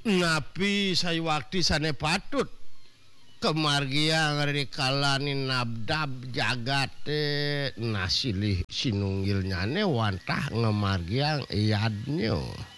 Napi sayuwakti sane patut kemargia ngarikalanin nabdab jagat nasilih sinunggil nyane wantah ngemargiang iadnyo.